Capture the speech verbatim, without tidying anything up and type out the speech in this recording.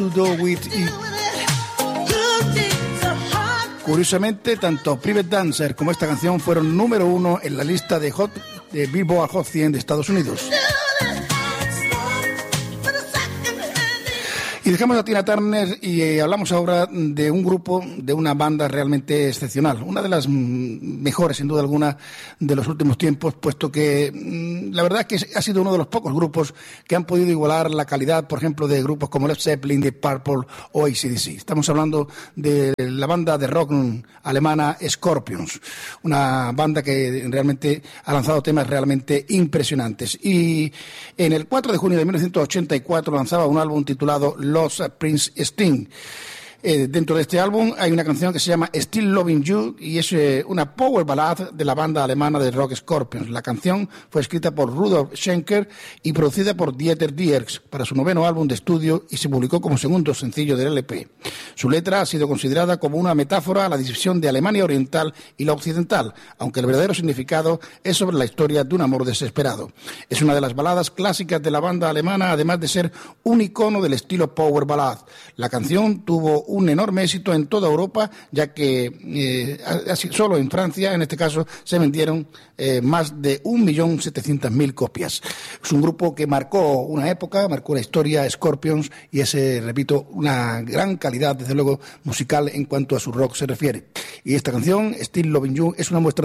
To Do With It. Curiosamente, tanto Private Dancer como esta canción fueron número uno en la lista de, Hot, de Billboard Hot cien de Estados Unidos. Y dejamos a Tina Turner y eh, hablamos ahora de un grupo, de una banda realmente excepcional, una de las mejores sin duda alguna de los últimos tiempos, puesto que mmm, la verdad es que ha sido uno de los pocos grupos que han podido igualar la calidad, por ejemplo, de grupos como Led Zeppelin, Deep Purple o A C D C. Estamos hablando de la banda de rock alemana Scorpions, una banda que realmente ha lanzado temas realmente impresionantes. Y en el cuatro de junio de mil novecientos ochenta y cuatro lanzaba un álbum titulado Los Prince Sting. Eh, dentro de este álbum hay una canción que se llama Still Loving You y es eh, una power ballad de la banda alemana de rock Scorpions. La canción fue escrita por Rudolf Schenker y producida por Dieter Dierks para su noveno álbum de estudio y se publicó como segundo sencillo del L P. Su letra ha sido considerada como una metáfora a la división de Alemania Oriental y la Occidental, aunque el verdadero significado es sobre la historia de un amor desesperado. Es una de las baladas clásicas de la banda alemana, además de ser un icono del estilo power ballad. La canción tuvo un enorme éxito en toda Europa, ya que eh, solo en Francia, en este caso, se vendieron eh, más de un millón setecientas mil copias. Es un grupo que marcó una época, marcó la historia, Scorpions, y es, eh, repito, una gran calidad, desde luego, musical en cuanto a su rock se refiere. Y esta canción, Still Loving You, es una muestra